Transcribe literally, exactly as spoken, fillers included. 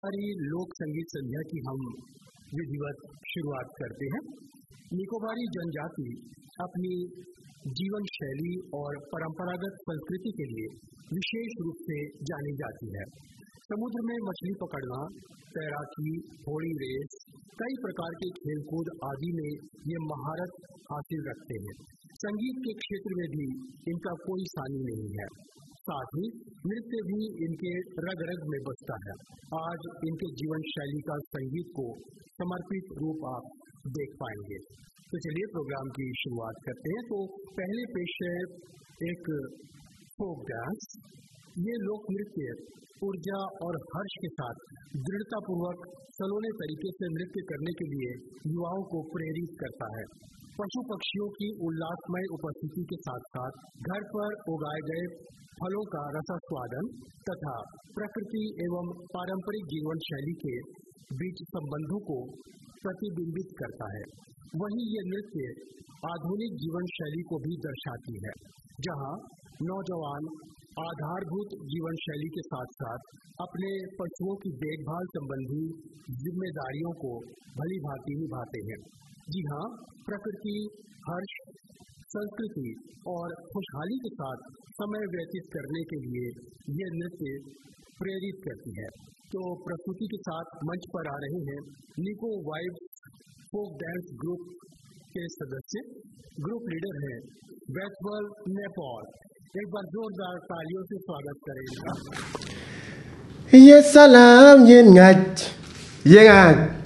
हमारी लोक संगीत संध्या की हम विधिवत शुरुआत करते हैं। निकोबारी जनजाति अपनी जीवन शैली और परंपरागत संस्कृति के लिए विशेष रूप से जानी जाती है। समुद्र में मछली पकड़ना, तैराकी, घोड़ी रेस, कई प्रकार के खेलकूद आदि में ये महारत हासिल रखते हैं। संगीत के क्षेत्र में भी इनका कोई सानी नहीं है। साथ ही नृत्य भी इनके रग रग में बसता है। आज इनके जीवन शैली का संगीत को समर्पित रूप आप देख पाएंगे। तो चलिए प्रोग्राम की शुरुआत करते हैं। तो पहले पेश है एक फोक डांस। ये लोक नृत्य ऊर्जा और हर्ष के साथ दृढ़तापूर्वक सलोने तरीके से नृत्य करने के लिए युवाओं को प्रेरित करता है। पशु पक्षियों की उल्लासमय उपस्थिति के साथ साथ घर पर उगाए गए फलों का रसास्वादन तथा प्रकृति एवं पारंपरिक जीवन शैली के बीच संबंधों को प्रतिबिंबित करता है। वहीं ये नृत्य आधुनिक जीवन शैली को भी दर्शाती है, जहां नौजवान आधारभूत जीवन शैली के साथ साथ अपने पशुओं की देखभाल संबंधी जिम्मेदारियों को भली भांति निभाते हैं। जी हाँ, प्रकृति, हर्ष, संस्कृति और खुशहाली के साथ समय व्यतीत करने के लिए ये नृत्य प्रेरित करती है। तो प्रस्तुति के साथ मंच पर आ रहे हैं निको वाइब्स फोक डांस ग्रुप के सदस्य, ग्रुप लीडर हैं बैथवल नेपाल। एक बार जोरदार तालियों से स्वागत करें। ये सलाम ये ngạch ये ngạch